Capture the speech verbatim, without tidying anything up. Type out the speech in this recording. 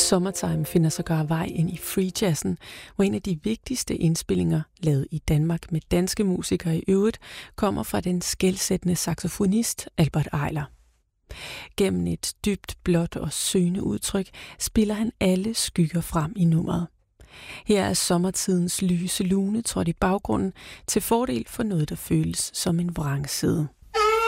Summertime finder sågar vej ind i free jazzen, hvor en af de vigtigste indspillinger, lavet i Danmark med danske musikere i øvrigt, kommer fra den skelsættende saxofonist Albert Eiler. Gennem et dybt, blåt og søgende udtryk spiller han alle skygger frem i nummeret. Her er sommertidens lyse lune trådt i baggrunden til fordel for noget, der føles som en vrangside.